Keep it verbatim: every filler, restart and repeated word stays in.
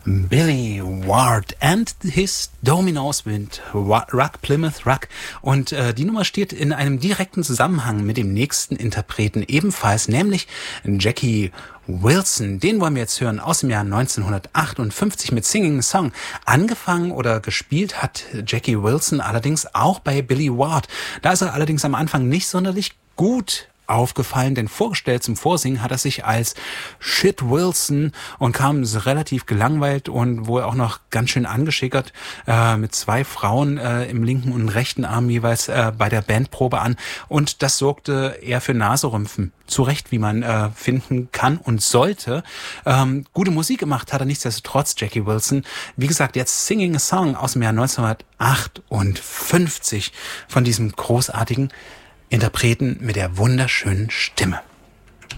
Billy Ward and his Dominoes mit Ruck, Plymouth Ruck. Und äh, die Nummer steht in einem direkten Zusammenhang mit dem nächsten Interpreten ebenfalls, nämlich Jackie Wilson. Den wollen wir jetzt hören aus dem Jahr neunzehnhundertachtundfünfzig mit Singing a Song. Angefangen oder gespielt hat Jackie Wilson allerdings auch bei Billy Ward. Da ist er allerdings am Anfang nicht sonderlich gut aufgefallen, denn vorgestellt zum Vorsingen hat er sich als Shit Wilson und kam relativ gelangweilt und wohl auch noch ganz schön angeschickert äh, mit zwei Frauen äh, im linken und rechten Arm jeweils äh, bei der Bandprobe an, und das sorgte eher für Naserümpfen. Zu Recht, wie man äh, finden kann und sollte. Ähm, gute Musik gemacht hat er nichtsdestotrotz, Jackie Wilson. Wie gesagt, jetzt Singing a Song aus dem Jahr neunzehnhundertachtundfünfzig von diesem großartigen Interpreten mit der wunderschönen Stimme.